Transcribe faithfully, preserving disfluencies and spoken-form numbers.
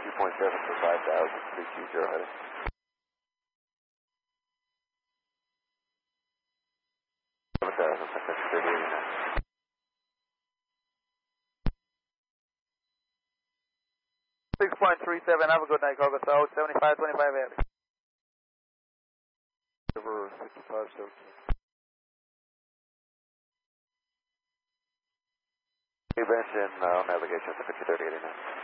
two point seven for five thousand, three two zero heading. seven thousand, thirty eighty-nine. six point three seven, have a good night, Coco South, seventy-five twenty-five Avenue. River fifty-five seventeen. Bench and uh, navigation to fifty thirty eighty-nine.